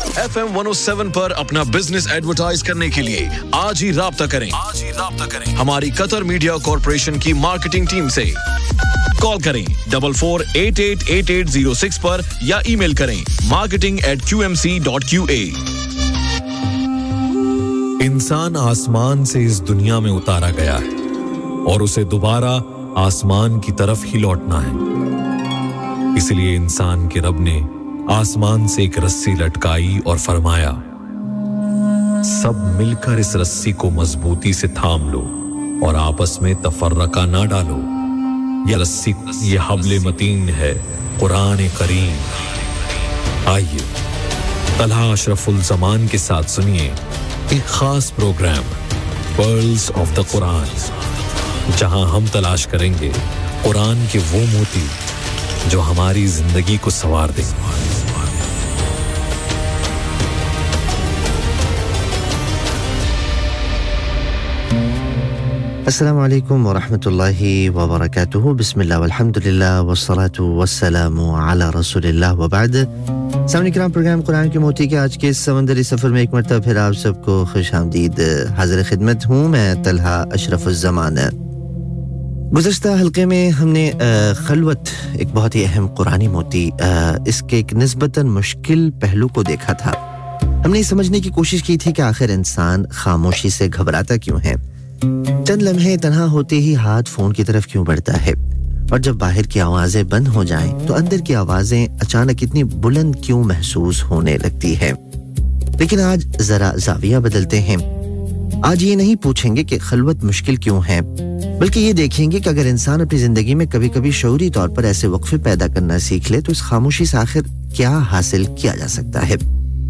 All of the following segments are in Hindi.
FM 107 पर अपना बिजनेस एडवर्टाइज करने के लिए आज ही राब्ता करें। हमारी कतर मीडिया कॉर्पोरेशन की मार्केटिंग टीम से कॉल करें 44888806 पर या ईमेल करें marketing@qmc.qa। इंसान आसमान से इस दुनिया में उतारा गया है और उसे दोबारा आसमान की तरफ ही लौटना है। इसलिए इंसान के रब ने आसमान से एक रस्सी लटकाई और फरमाया, सब मिलकर इस रस्सी को मजबूती से थाम लो और आपस में तफर्रका ना डालो। यह रस्सी, ये हब्ले मतीन है, कुरान करीम। आइए तलहा अशरफुल जमान के साथ सुनिए एक खास programme pearls of the Quran, जहां हम तलाश करेंगे कुरान के वो मोती जो हमारी जिंदगी को संवार दें। अस्सलामु अलैकुम व रहमतुल्लाहि व बरकातुहू। बिस्मिल्लाह वल्हम्दुलिल्लाह वस्सलातु वस्सलामु अला रसूलिल्लाह व बाद। सामने किराम, प्रोग्राम कुरान के मोती के आज के इस समंदरी सफर में एक मरतबा फिर आप सबको खुशामदीद। हाजिर खिदमत हूँ मैं तलहा अशरफुज़्ज़मान। गुज़श्ता हल्के में हमने खलवत, एक बहुत ही अहम कुरानी मोती, इसके एक निस्बतन मुश्किल पहलू को देखा था। हमने समझने की कोशिश की थी कि आखिर इंसान खामोशी से घबराता क्यों है, चंद लम्हे तन्हा होते ही हाथ फोन की तरफ क्यों बढ़ता है, और जब बाहर की आवाजें बंद हो जाएं तो अंदर की आवाजें अचानक इतनी बुलंद क्यों महसूस होने लगती है। लेकिन आज जरा जाविया बदलते हैं। आज ये नहीं पूछेंगे कि खलवत मुश्किल क्यों है, बल्कि ये देखेंगे कि अगर इंसान अपनी जिंदगी में कभी-कभी शऊरी तौर पर ऐसे वक्फे पैदा करना सीख ले तो इस खामोशी से आखिर क्या हासिल किया जा सकता है।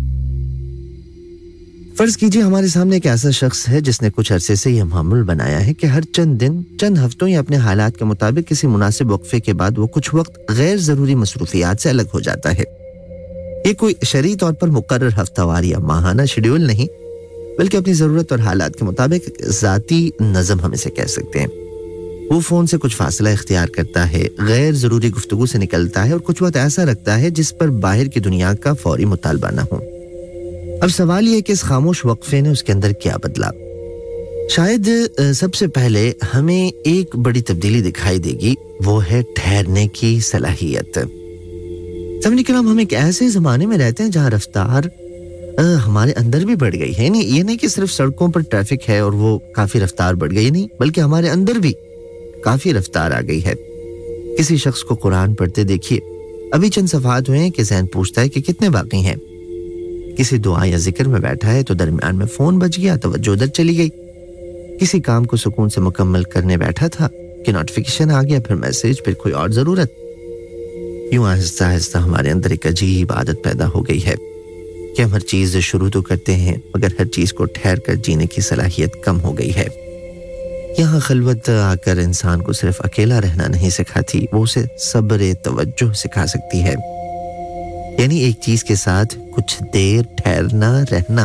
फर्ज कीजिए हमारे सामने एक ऐसा शख्स है जिसने कुछ अरसे से यह मामूल बनाया है कि हर चंद दिन, चंद हफ्तों या अपने हालात के मुताबिक किसी मुनासिब वक्फे के बाद वो कुछ वक्त गैर जरूरी मसरूफियात से अलग हो जाता है। ये कोई शरई तौर पर मुकर्रर हफ्तावार या माहाना शेड्यूल नहीं, बल्कि अपनी जरूरत और हालात के मुताबिक जाती नज़म हम इसे कह सकते हैं। वो फोन से कुछ फासला इख्तियार करता है, गैर जरूरी गुफ्तगू से निकलता है और कुछ वक्त ऐसा रखता है जिस पर बाहर की दुनिया का फौरी मुतालबा न हो। अब सवाल यह है कि इस खामोश वक्फे ने उसके अंदर क्या बदला। शायद सबसे पहले हमें एक बड़ी तब्दीली दिखाई देगी, वो है ठहरने की सलाहियत। समझने के नाम, हम एक ऐसे जमाने में रहते हैं जहां रफ्तार हमारे अंदर भी बढ़ गई है। ये नहीं कि सिर्फ सड़कों पर ट्रैफिक है और वो काफी रफ्तार बढ़ गई, नहीं, बल्कि हमारे अंदर भी काफी रफ्तार आ गई है। किसी शख्स को कुरान पढ़ते देखिए, अभी चंद सफ़हात हुए हैं कि ज़हन पूछता है कि कितने बाकी हैं। किसी दुआ या जिक्र में बैठा है तो दरमियान में फोन बज गया, तवज्जो उधर चली गई। किसी काम को सुकून से मुकम्मल करने बैठा था कि नोटिफिकेशन आ गया, फिर मैसेज, फिर कोई और जरूरत। यूं आहिस्ता आहिस्ता हमारे अंदर एक अजीब आदत पैदा हो गई है कि हम हर चीज शुरू तो करते हैं मगर हर चीज को ठहर कर जीने की सलाहियत कम हो गई है। यहाँ खलवत आकर इंसान को सिर्फ अकेला रहना नहीं सिखाती, वो उसे सब्र तवज्जो सिखा सकती है। यानी एक चीज के साथ कुछ देर ठहरना रहना।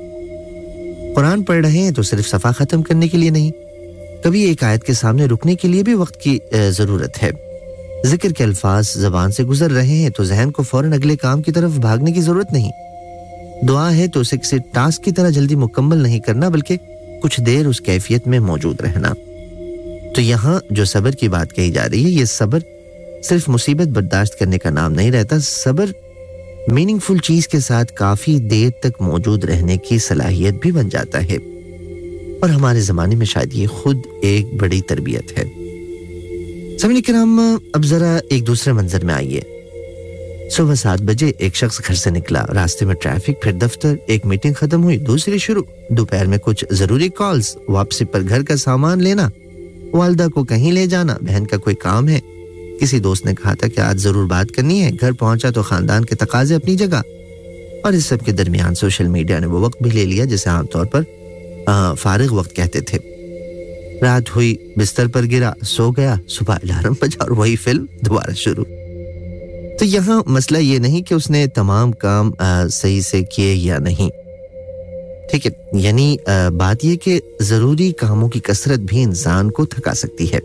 कुरान पढ़ रहे हैं तो सिर्फ सफा खत्म करने के लिए नहीं, कभी एक आयत के सामने रुकने के लिए भी वक्त की जरूरत है। जिक्र के अल्फाज जबान से गुजर रहे हैं तो जहन को फौरन अगले काम की तरफ भागने की जरूरत नहीं। दुआ है तो उसे किसी टास्क की तरह जल्दी मुकम्मल नहीं करना, बल्कि कुछ देर उस कैफियत में मौजूद रहना। तो यहाँ जो सब्र की बात कही जा रही है, ये सब्र सिर्फ मुसीबत बर्दाश्त करने का नाम नहीं रहता। सब्र मीनिंगफुल चीज के साथ काफी देर तक मौजूद रहने की सलाहियत भी बन जाता है, और हमारे जमाने में शायद ये खुद एक बड़ी तरबियत है। समझने के नाम, अब जरा एक दूसरे मंजर में आइए। सुबह 7 बजे एक शख्स घर से निकला, रास्ते में ट्रैफिक, फिर दफ्तर, एक मीटिंग खत्म हुई, दूसरी शुरू, दोपहर में कुछ जरूरी कॉल्स, वापसी पर घर का सामान लेना, वालदा को कहीं ले जाना, बहन का कोई काम है, किसी दोस्त ने कहा था कि आज जरूर बात करनी है, घर पहुंचा तो खानदान के तकाजे अपनी जगह, और इस सब के दरमियान सोशल मीडिया ने वो वक्त भी ले लिया जिसे आमतौर पर फारिग वक्त कहते थे। रात हुई, बिस्तर पर गिरा, सो गया, सुबह अलार्म बजा और वही फिल्म दोबारा शुरू। तो यहाँ मसला ये नहीं कि उसने तमाम काम सही से किए या नहीं, ठीक है, यानी बात यह कि जरूरी कामों की कसरत भी इंसान को थका सकती है,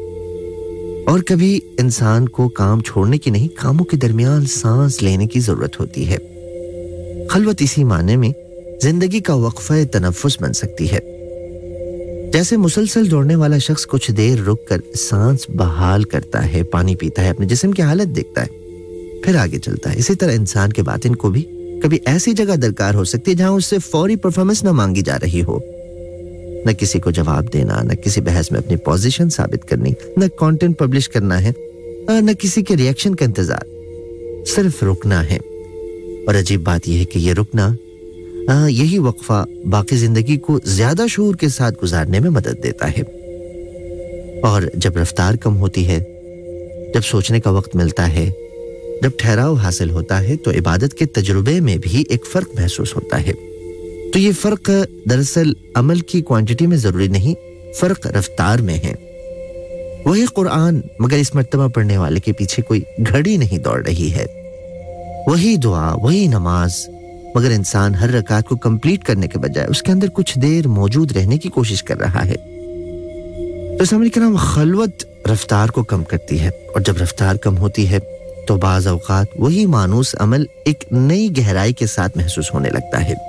और कभी इंसान को काम छोड़ने की नहीं, कामों के दरमियान सांस लेने की जरूरत होती है। खलवत इसी माने में जिंदगी का वक्फा तनफ्फुस बन सकती है। जैसे मुसलसल दौड़ने वाला शख्स कुछ देर रुककर सांस बहाल करता है, पानी पीता है, अपने जिस्म की हालत देखता है, फिर आगे चलता है, इसी तरह इंसान के बातिन को भी कभी ऐसी जगह दरकार हो सकती है जहां उससे फौरी परफॉर्मेंस न मांगी जा रही हो, न किसी को जवाब देना, न किसी बहस में अपनी पोजीशन साबित करनी, न कंटेंट पब्लिश करना है, न किसी के रिएक्शन का इंतजार, सिर्फ रुकना है। और अजीब बात यह है कि यह रुकना, यही वक्फा बाकी जिंदगी को ज्यादा शऊर के साथ गुजारने में मदद देता है। और जब रफ्तार कम होती है, जब सोचने का वक्त मिलता है, जब ठहराव हासिल होता है, तो इबादत के तजुर्बे में भी एक फर्क महसूस होता है। तो ये फर्क दरअसल अमल की क्वांटिटी में जरूरी नहीं, फर्क रफ्तार में है। वही कुरान, मगर इस मर्तबा पढ़ने वाले के पीछे कोई घड़ी नहीं दौड़ रही है। वही दुआ, वही नमाज, मगर इंसान हर रकात को कंप्लीट करने के बजाय उसके अंदर कुछ देर मौजूद रहने की कोशिश कर रहा है। तो सामने के नाम खलवत रफ्तार को कम करती है, और जब रफ्तार कम होती है तो बाज़ औक़ात वही मानूस अमल एक नई गहराई के साथ महसूस होने लगता है।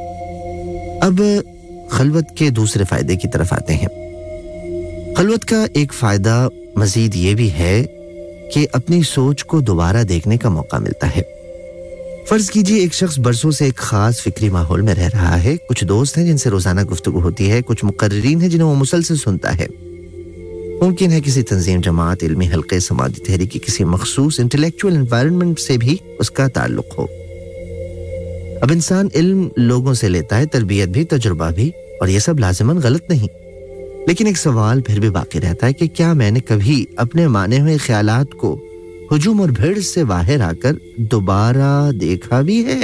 अब खलवत के दूसरे फायदे की तरफ आते हैं। खलवत का एक फायदा मजीद ये भी है कि अपनी सोच को दोबारा देखने का मौका मिलता है। फर्ज कीजिए एक शख्स बरसों से एक खास फिक्री माहौल में रह रहा है, कुछ दोस्त हैं जिनसे रोजाना गुफ्तगू होती है, कुछ मुकर्रीरीन हैं जिन्हें वो मुसलसल सुनता है, मुमकिन है किसी तंजीम, जमात, इल्मी हल्के, समाजी तहरीक की किसी मखसूस इंटेलेक्चुअल एनवायरनमेंट से भी उसका ताल्लुक हो। अब इंसान इल्म लोगों से लेता है, तरबियत भी, तजुर्बा भी, और ये सब लाजिमन गलत नहीं, लेकिन एक सवाल फिर भी बाकी रहता है कि क्या मैंने कभी अपने माने हुए ख्यालात को हुजूम और भीड़ से बाहर आकर दोबारा देखा भी है?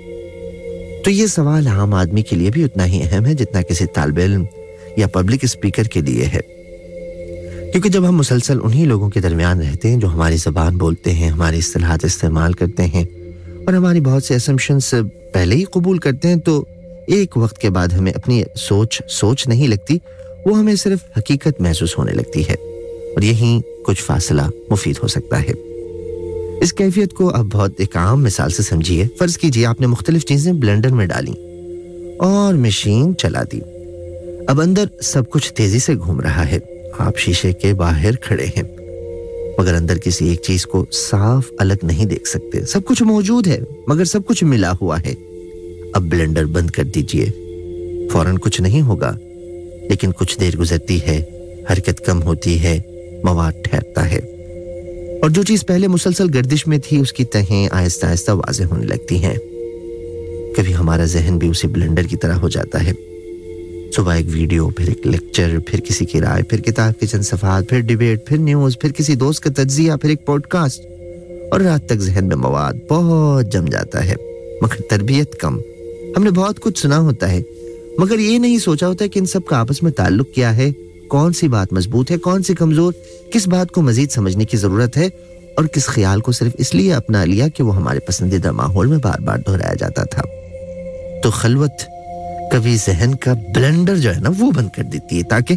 तो ये सवाल आम आदमी के लिए भी उतना ही अहम है जितना किसी तालिब इल्म या पब्लिक स्पीकर के लिए है, क्योंकि जब हम मुसलसल उन्हीं लोगों के दरमियान रहते हैं जो हमारी ज़बान बोलते हैं, हमारी इस्तिलाहात इस्तेमाल करते हैं और हमारी बहुत से असम्पशंस पहले ही कबूल करते हैं, तो एक वक्त के बाद हमें अपनी सोच नहीं लगती, वो हमें सिर्फ हकीकत महसूस होने लगती है, और यहीं कुछ फासला मुफीद हो सकता है। इस कैफियत को अब बहुत एक आम मिसाल से समझिए। फर्ज कीजिए आपने मुख्तलिफ चीजें ब्लेंडर में डाली और मशीन चला दी। अब अंदर सब कुछ तेजी से घूम रहा है, आप शीशे के बाहर खड़े हैं, मगर अंदर किसी एक चीज को साफ अलग नहीं देख सकते। सब कुछ मौजूद है मगर सब कुछ मिला हुआ है। अब ब्लेंडर बंद कर दीजिए, फौरन कुछ नहीं होगा, लेकिन कुछ देर गुजरती है, हरकत कम होती है, मवाद ठहरता है, और जो चीज पहले मुसलसल गर्दिश में थी उसकी तहें आहिस्ता आहिस्ता वाज़ेह होने लगती हैं। कभी हमारा जहन भी उसी ब्लेंडर की तरह हो जाता है। सुबह एक वीडियो, फिर एक लेक्चर, फिर किसी की राय, फिर किताब के चंद सफ़हात, फिर डिबेट, फिर न्यूज़, फिर किसी दोस्त का तज्जिया, फिर एक पॉडकास्ट, और रात तक जहन में मवाद बहुत जम जाता है, मगर तरबियत कम। हमने बहुत कुछ सुना होता है, मगर ये नहीं सोचा होता कि इन सब का आपस में ताल्लुक क्या है, कौन सी बात मजबूत है, कौन सी कमजोर, किस बात को मजीद समझने की जरूरत है, और किस ख्याल को सिर्फ इसलिए अपना लिया कि वो हमारे पसंदीदा माहौल में बार बार दोहराया जाता था। तो खलवत कभी जहन का ब्लेंडर जो है ना वो बंद कर देती है, ताकि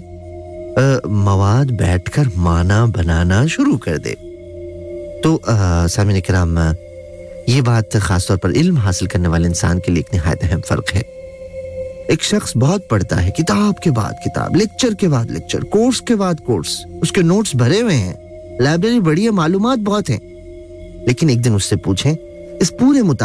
मवाद बैठकर माना बनाना शुरू कर दे। तो सामीन इकराम, ये बात खासतौर पर इल्म हासिल करने वाले इंसान के लिए एक निहायत अहम फर्क है। एक शख्स बहुत पढ़ता है, किताब के बाद किताब, लेक्चर के बाद लेक्चर, कोर्स के बाद कोर्स, उसके नोट्स भरे हुए हैं, लाइब्रेरी बड़ी है, मालूमात बहुत हैं, लेकिन एक दिन उससे पूछें इस पूरे